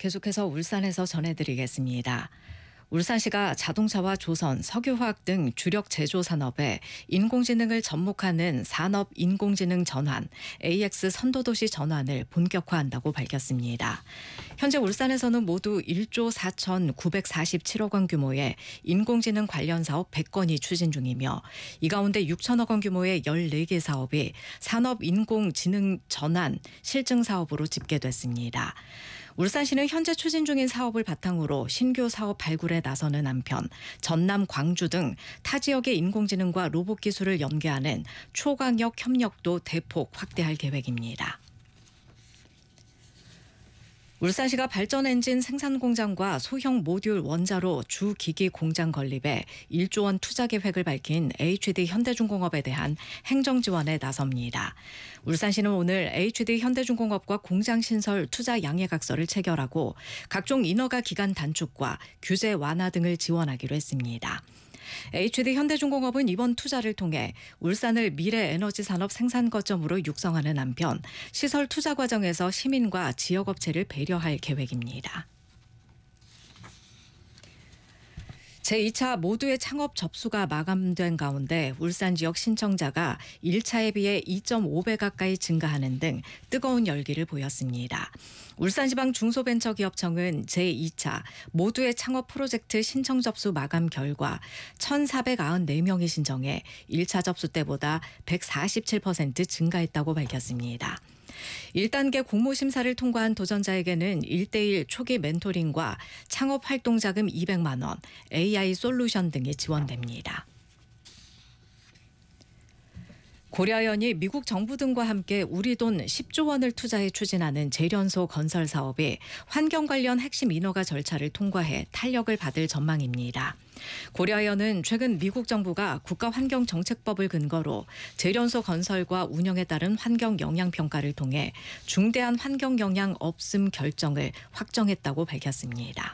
계속해서 울산에서 전해드리겠습니다. 울산시가 자동차와 조선, 석유화학 등 주력 제조 산업에 인공지능을 접목하는 산업 인공지능 전환, AX 선도도시 전환을 본격화한다고 밝혔습니다. 현재 울산에서는 모두 1조 4,947억 원 규모의 인공지능 관련 사업 100건이 추진 중이며 이 가운데 6천억 원 규모의 14개 사업이 산업 인공지능 전환 실증 사업으로 집계됐습니다. 울산시는 현재 추진 중인 사업을 바탕으로 신규 사업 발굴에 나서는 한편 전남, 광주 등 타 지역의 인공지능과 로봇 기술을 연계하는 초광역 협력도 대폭 확대할 계획입니다. 울산시가 발전 엔진 생산 공장과 소형 모듈 원자로 주기기 공장 건립에 1조 원 투자 계획을 밝힌 HD 현대중공업에 대한 행정 지원에 나섭니다. 울산시는 오늘 HD 현대중공업과 공장 신설 투자 양해각서를 체결하고 각종 인허가 기간 단축과 규제 완화 등을 지원하기로 했습니다. HD 현대중공업은 이번 투자를 통해 울산을 미래 에너지 산업 생산 거점으로 육성하는 한편 시설 투자 과정에서 시민과 지역업체를 배려할 계획입니다. 제2차 모두의 창업 접수가 마감된 가운데 울산 지역 신청자가 1차에 비해 2.5배 가까이 증가하는 등 뜨거운 열기를 보였습니다. 울산지방중소벤처기업청은 제2차 모두의 창업 프로젝트 신청 접수 마감 결과 1,494명이 신청해 1차 접수 때보다 147% 증가했다고 밝혔습니다. 1단계 공모심사를 통과한 도전자에게는 1:1 초기 멘토링과 창업활동자금 200만 원, AI 솔루션 등이 지원됩니다. 고려아연이 미국 정부 등과 함께 우리 돈 10조 원을 투자해 추진하는 재련소 건설 사업이 환경 관련 핵심 인허가 절차를 통과해 탄력을 받을 전망입니다. 고려아연은 최근 미국 정부가 국가환경정책법을 근거로 재련소 건설과 운영에 따른 환경 영향 평가를 통해 중대한 환경 영향 없음 결정을 확정했다고 밝혔습니다.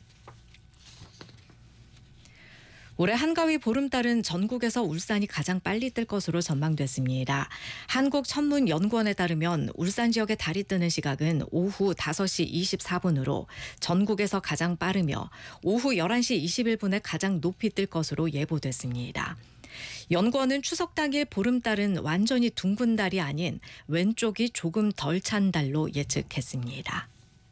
올해 한가위 보름달은 전국에서 울산이 가장 빨리 뜰 것으로 전망됐습니다. 한국천문연구원에 따르면 울산 지역에 달이 뜨는 시각은 오후 5시 24분으로 전국에서 가장 빠르며 오후 11시 21분에 가장 높이 뜰 것으로 예보됐습니다. 연구원은 추석 당일 보름달은 완전히 둥근 달이 아닌 왼쪽이 조금 덜 찬 달로 예측했습니다.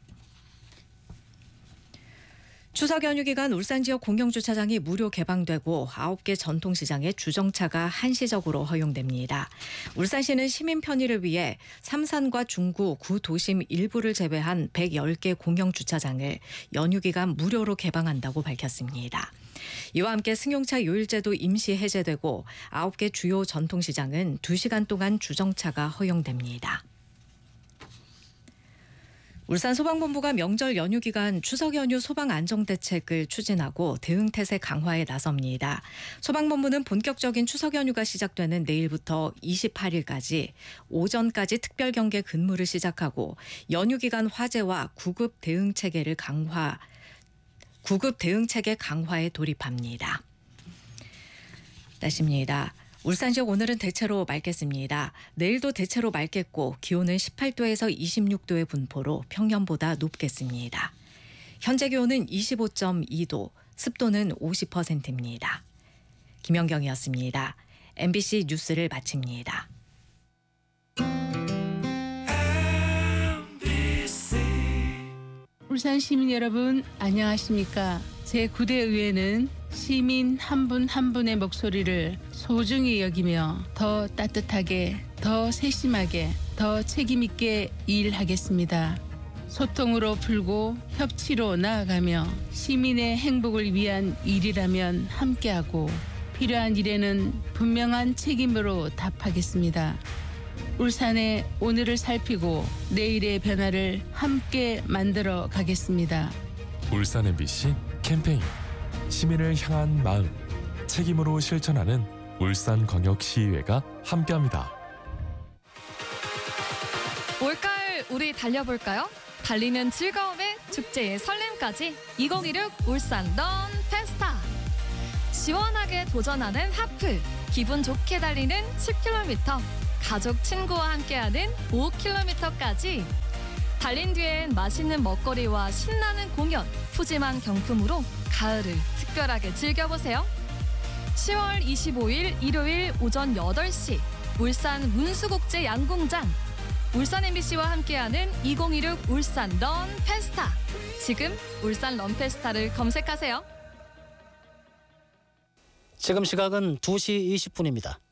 추석 연휴 기간 울산 지역 공영주차장이 무료 개방되고 9개 전통시장에 주정차가 한시적으로 허용됩니다. 울산시는 시민 편의를 위해 삼산과 중구, 구도심 일부를 제외한 110개 공영주차장을 연휴 기간 무료로 개방한다고 밝혔습니다. 이와 함께 승용차 요일제도 임시 해제되고 9개 주요 전통시장은 2시간 동안 주정차가 허용됩니다. 울산 소방본부가 명절 연휴 기간 추석 연휴 소방 안정 대책을 추진하고 대응 태세 강화에 나섭니다. 소방본부는 본격적인 추석 연휴가 시작되는 내일부터 28일까지 오전까지 특별 경계 근무를 시작하고 연휴 기간 화재와 구급 대응 체계 강화에 돌입합니다. 다시입니다. 울산 지역 오늘은 대체로 맑겠습니다. 내일도 대체로 맑겠고 기온은 18도에서 26도의 분포로 평년보다 높겠습니다. 현재 기온은 25.2도, 습도는 50%입니다. 김연경이었습니다. MBC 뉴스를 마칩니다. 울산 시민 여러분 안녕하십니까? 제9대의회는 시민 한 분 한 분의 목소리를 소중히 여기며 더 따뜻하게, 더 세심하게, 더 책임있게 일하겠습니다. 소통으로 풀고 협치로 나아가며 시민의 행복을 위한 일이라면 함께하고 필요한 일에는 분명한 책임으로 답하겠습니다. 울산의 오늘을 살피고 내일의 변화를 함께 만들어 가겠습니다. 울산 MBC 캠페인 시민을 향한 마음 책임으로 실천하는 울산광역시의회가 함께합니다. 올가을 우리 달려볼까요? 달리는 즐거움에 축제의 설렘까지 2016 울산 런 페스타. 시원하게 도전하는 하프, 기분 좋게 달리는 10km, 가족 친구와 함께하는 5km까지 달린 뒤엔 맛있는 먹거리와 신나는 공연, 푸짐한 경품으로 가을을 특별하게 즐겨보세요. 10월 25일 일요일 오전 8시 울산 문수국제 양궁장 울산 MBC와 함께하는 2016 울산 런 페스타. 지금 울산 런 페스타를 검색하세요. 지금 시각은 2시 20분입니다.